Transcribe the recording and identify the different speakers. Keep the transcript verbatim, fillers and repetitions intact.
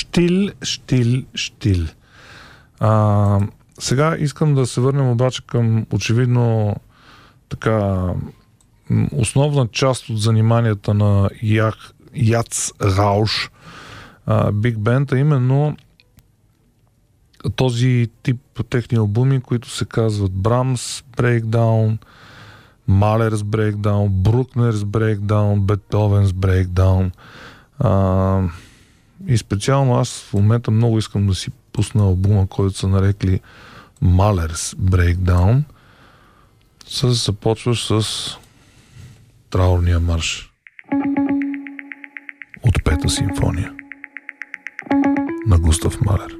Speaker 1: Штил, штил, штил. А, сега искам да се върнем обаче към очевидно така основна част от заниманията на Ях, Яц Рауш Биг Бенд, а именно този тип техни албуми, които се казват Брамс Breakdown, Малерс Breakdown, Брукнерс Breakdown, Бетовенс Breakdown. А, и специално аз в момента много искам да си пусна албума, който са нарекли Малерс Breakdown. Се започваш с траурния марш от Пета симфония на Густав Малер.